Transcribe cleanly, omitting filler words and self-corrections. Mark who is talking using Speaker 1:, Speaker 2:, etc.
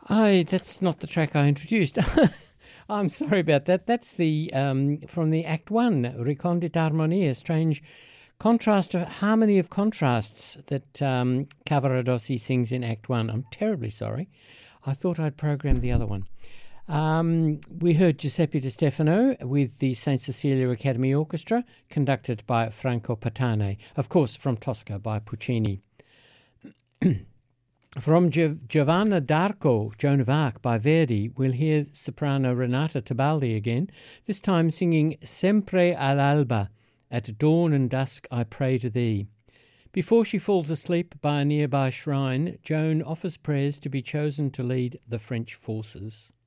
Speaker 1: That's not the track I introduced. I'm sorry about that. That's the from the Act 1, Recondite Harmonia, strange contrast of harmony of contrasts that Cavaradossi sings in Act 1. I'm terribly sorry. I thought I'd programmed the other one. We heard Giuseppe Di Stefano with the St. Cecilia Academy Orchestra, conducted by Franco Patane, of course from Tosca by Puccini. From Giovanna d'Arco, Joan of Arc by Verdi, we'll hear soprano Renata Tebaldi again, this time singing Sempre all'alba, at dawn and dusk I pray to thee. Before she falls asleep by a nearby shrine, Joan offers prayers to be chosen to lead the French forces.